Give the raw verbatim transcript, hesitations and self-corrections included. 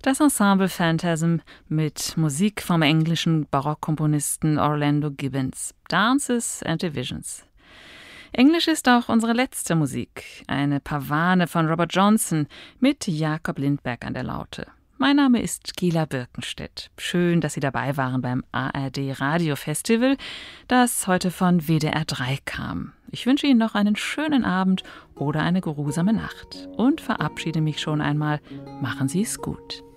Das Ensemble Phantasm mit Musik vom englischen Barockkomponisten Orlando Gibbons, Dances and Divisions. Englisch ist auch unsere letzte Musik, eine Pavane von Robert Johnson mit Jakob Lindberg an der Laute. Mein Name ist Gila Birkenstedt. Schön, dass Sie dabei waren beim A R D Radio Festival, das heute von W D R drei kam. Ich wünsche Ihnen noch einen schönen Abend oder eine geruhsame Nacht und verabschiede mich schon einmal. Machen Sie es gut.